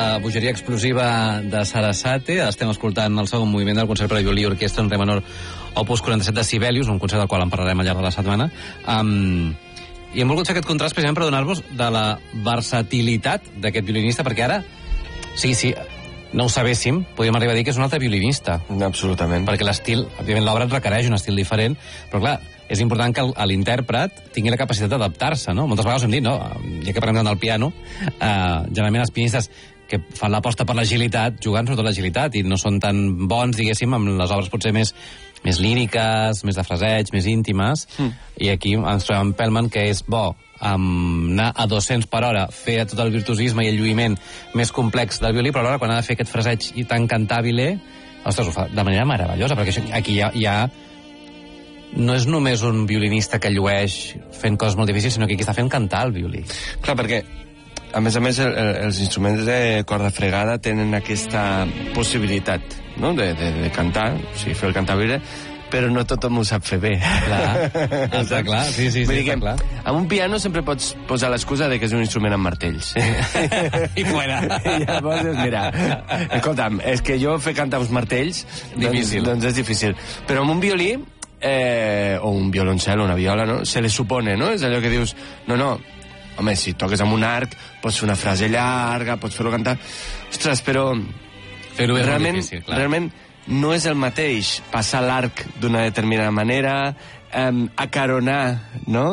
la bogeria explosiva de Sarasate. Estem escoltant el segon moviment del concert per a violí i orquestra en re menor opus 47 de Sibelius, un concert del qual en parlarem al llarg de la setmana. I hem volgut fer aquest contrast precisament per donar-vos de la versatilitat d'aquest violinista, perquè ara, sí, no ho sabéssim, podríem arribar a dir que és un altre violinista. Absolutament. Perquè l'estil, òbviament l'obra et requereix un estil diferent, però clar, és important que l'intèrpret tingui la capacitat d'adaptar-se, no? Moltes vegades hem dit, no? Ja que parlem del piano, generalment els pianistes que fan l'aposta per l'agilitat juguen sobretot l'agilitat i no són tan bons, diguéssim, amb les obres potser més líriques, més de fraseig, més íntimes, i aquí ens trobem amb Pellman, que és bo anar a 200 per hora, fer tot el virtuosisme i el lluïment més complex del violí, però alhora quan ha de fer aquest fraseig i tan cantabile, ostres, ho fa de manera meravellosa, perquè aquí ja no és només un violinista que llueix fent coses molt difícils, sinó que aquí està fent cantar el violí. Clar, perquè a més, els instruments de corda fregada tenen aquesta possibilitat, no?, de cantar, o sigui, fer el cantabile, però no tothom ho sap fer bé. Clar, està clar, sí, està clar. Amb un piano sempre pots posar l'excusa de que és un instrument amb martells. I fuera. I llavors, mira, escolta'm, és que jo fer cantar uns martells, doncs és difícil. Però amb un violí, o un violoncel o una viola, no?, se le supone, no? És allò que dius, no, home, si toques amb un arc, pots fer una frase llarga, pots fer-ho cantar. Ostres, però fer-ho és molt difícil, clar. Realment no és el mateix passar l'arc d'una determinada manera, acaronar, no?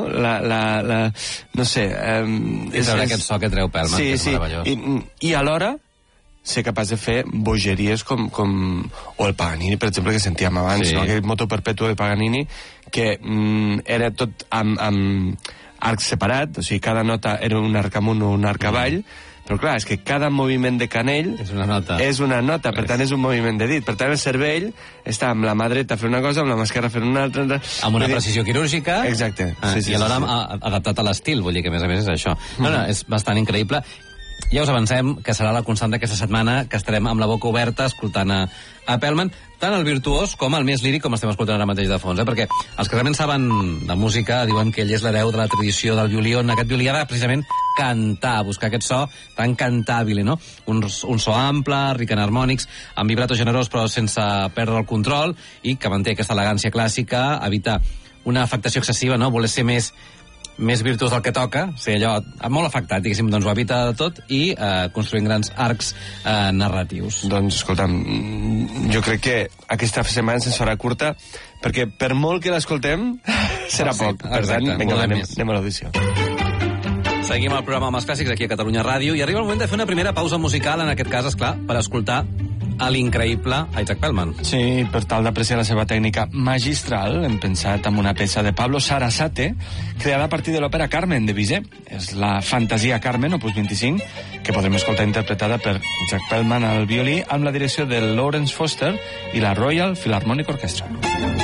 No sé... És aquest so que treu Pellman, que és meravellós. I alhora ser capaç de fer bogeries com o el Paganini, per exemple, que sentíem abans, no? Aquell moto perpetuo de Paganini, que era tot amb arc separat, o sigui, cada nota era un arc amunt o un arc avall, però clar, és que cada moviment de canell és una nota, per tant és un moviment de dit, per tant el cervell està amb la mà dreta fent una cosa, amb la mà esquerra fent una altra, amb una precisió quirúrgica. Exacte. I alhora adaptat a l'estil, vull dir que a més és això. No, és bastant increïble. Ja us avancem que serà la constant d'aquesta setmana, que estarem amb la boca oberta escoltant a Pellman, tant el virtuós com el més líric, com estem escoltant ara mateix de fons, perquè els que realment saben de música diuen que ell és l'hereu de la tradició del violí, on aquest violí ha de precisament cantar, buscar aquest so tan cantàbil, no? Un so ample, ric en harmònics, amb vibrato generós però sense perdre el control, i que manté aquesta elegància clàssica, evita una afectació excessiva, no? Voler ser més virtuós del que toca, ser allò molt afectat, diguéssim, doncs ho evita de tot, i construint grans arcs narratius. Doncs, escolta'm, jo crec que aquesta setmana se'ns farà curta, perquè per molt que l'escoltem, serà poc. Per tant, vinga, anem a l'audició. Seguim el programa amb els clàssics aquí a Catalunya Ràdio, i arriba el moment de fer una primera pausa musical, en aquest cas, esclar, per escoltar a l'increïble Isaac Pellman. Sí, per tal d'apreciar la seva tècnica magistral, hem pensat en una peça de Pablo Sarasate, creada a partir de l'òpera Carmen, de Bizet. És la Fantasia Carmen, opus 25, que podrem escoltar interpretada per Isaac Pellman al violí, amb la direcció de Lawrence Foster i la Royal Philharmonic Orchestra.